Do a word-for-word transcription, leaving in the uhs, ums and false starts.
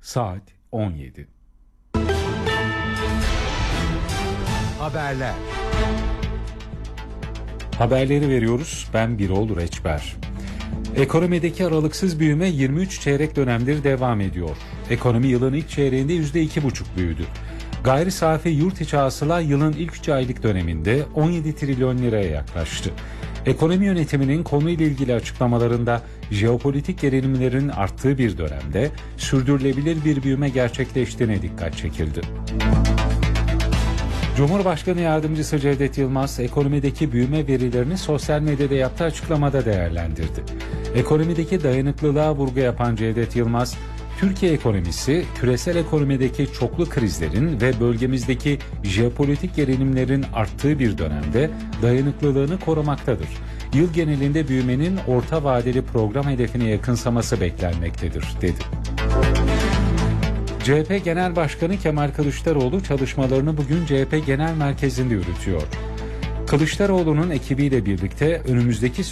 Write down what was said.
Saat on yedi. Haberler. Haberleri veriyoruz. Ben Birol Reçber. Ekonomideki aralıksız büyüme yirmi üç çeyrek dönemdir devam ediyor. Ekonomi yılın ilk çeyreğinde yüzde iki buçuk büyüdü. Gayri safi yurt içi hasıla yılın ilk üç aylık döneminde on yedi trilyon liraya yaklaştı. Ekonomi yönetiminin konuyla ilgili açıklamalarında jeopolitik gerilimlerin arttığı bir dönemde sürdürülebilir bir büyüme gerçekleştiğine dikkat çekildi. Cumhurbaşkanı Yardımcısı Cevdet Yılmaz, ekonomideki büyüme verilerini sosyal medyada yaptığı açıklamada değerlendirdi. Ekonomideki dayanıklılığa vurgu yapan Cevdet Yılmaz, Türkiye ekonomisi küresel ekonomideki çoklu krizlerin ve bölgemizdeki jeopolitik gerilimlerin arttığı bir dönemde dayanıklılığını korumaktadır. Yıl genelinde büyümenin orta vadeli program hedefine yakınsaması beklenmektedir, dedi. C H P Genel Başkanı Kemal Kılıçdaroğlu çalışmalarını bugün C H P Genel Merkezi'nde yürütüyor. Kılıçdaroğlu'nun ekibiyle birlikte önümüzdeki